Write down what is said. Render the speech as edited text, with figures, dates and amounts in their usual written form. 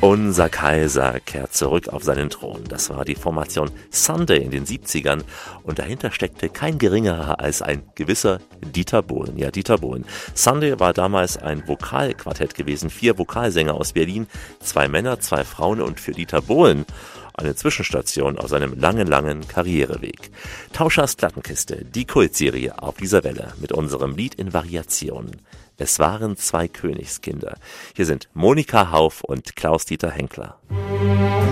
Unser Kaiser kehrt zurück auf seinen Thron. Das war die Formation Sunday in den 70ern und dahinter steckte kein geringerer als ein gewisser Dieter Bohlen. Ja, Dieter Bohlen. Sunday war damals ein Vokalquartett gewesen, 4 Vokalsänger aus Berlin, 2 Männer, 2 Frauen und für Dieter Bohlen eine Zwischenstation auf seinem langen Karriereweg. Tauschers Plattenkiste, die Kultserie auf dieser Welle mit unserem Lied in Variationen. Es waren 2 Königskinder. Hier sind Monika Hauf und Klaus-Dieter Henkler.